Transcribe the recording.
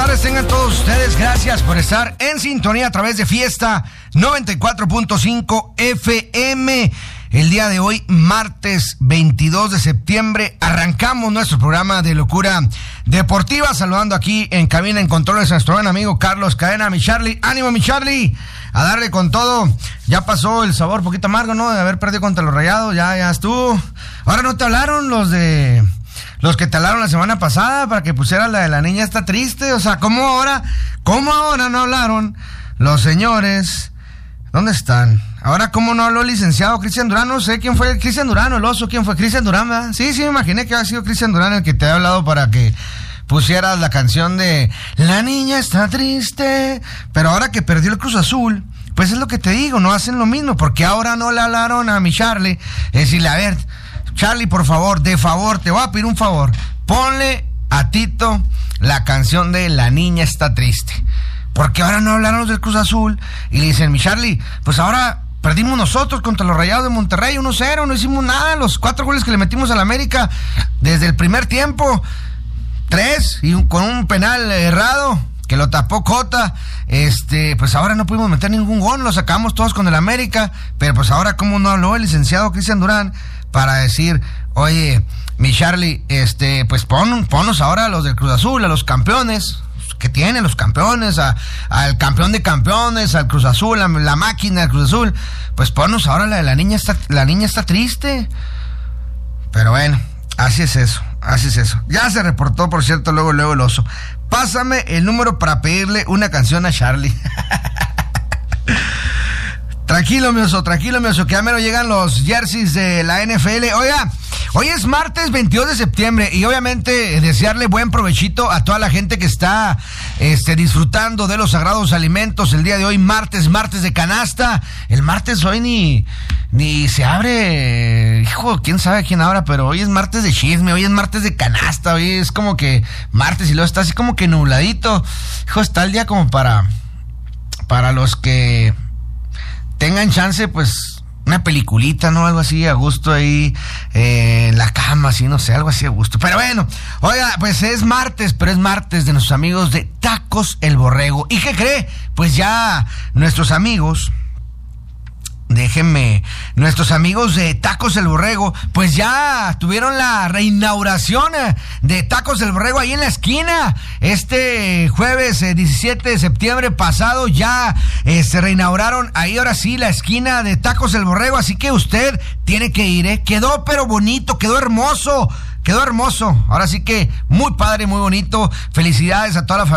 tardes tengan todos ustedes. Gracias por estar en sintonía a través de Fiesta 94.5 FM. El día de hoy, martes 22 de septiembre, arrancamos nuestro programa de Locura Deportiva. Saludando aquí en cabina, en controles, a nuestro buen amigo Carlos Cadena. Mi Charlie, ánimo mi Charlie, a darle con todo. Ya pasó el sabor poquito amargo, ¿no? De haber perdido contra los Rayados, ya estuvo. Ahora no te hablaron los que te hablaron la semana pasada para que pusieras la de la niña está triste. O sea, ¿cómo ahora no hablaron los señores? ¿Dónde están? Ahora, ¿cómo no habló el licenciado Cristian Durán? No sé quién fue Cristian Durán, o el oso, ¿quién fue? Cristian Durán, ¿verdad? Sí, me imaginé que había sido Cristian Durán el que te había hablado para que pusieras la canción de La niña está triste. Pero ahora que perdió el Cruz Azul, pues es lo que te digo, no hacen lo mismo. Porque ahora no le hablaron a mi Charlie. Decirle, a ver, Charlie, por favor, de favor, te voy a pedir un favor. Ponle a Tito la canción de La niña está triste. Porque ahora no hablaron los del Cruz Azul. Y le dicen, mi Charlie, pues ahora perdimos nosotros contra los Rayados de Monterrey 1-0, no hicimos nada. Los 4 goles que le metimos al América desde el primer tiempo, 3, y con un penal errado que lo tapó Cota. Pues ahora no pudimos meter ningún gol, lo sacamos todos con el América. Pero pues ahora, ¿cómo no habló el licenciado Cristian Durán para decir, oye, mi Charlie, pues ponos ahora a los del Cruz Azul, a los campeones que tienen los campeones, al campeón de campeones, al Cruz Azul, la máquina del Cruz Azul, pues ponnos ahora la de la niña está triste. Pero bueno, así es eso. Ya se reportó, por cierto, luego el oso. Pásame el número para pedirle una canción a Charlie. Tranquilo, mi oso, que ya mero llegan los jerseys de la NFL. Oiga, hoy es martes 22 de septiembre y obviamente desearle buen provechito a toda la gente que está disfrutando de los sagrados alimentos el día de hoy, martes de canasta. El martes hoy ni se abre, hijo, quién sabe quién abra, pero hoy es martes de chisme, hoy es martes de canasta, hoy es como que martes y luego está así como que nubladito. Hijo, está el día como para los que tengan chance, pues, una peliculita, ¿no? Algo así a gusto ahí, en la cama, así, no sé, algo así a gusto. Pero bueno, oiga, pues es martes de nuestros amigos de Tacos El Borrego. ¿Y qué cree? Pues ya nuestros amigos de Tacos El Borrego, pues ya tuvieron la reinauguración de Tacos El Borrego ahí en la esquina. Este jueves 17 de septiembre pasado ya se reinauguraron ahí, ahora sí, la esquina de Tacos El Borrego. Así que usted tiene que ir, quedó pero bonito, quedó hermoso. Ahora sí que muy padre, muy bonito. Felicidades a toda la familia.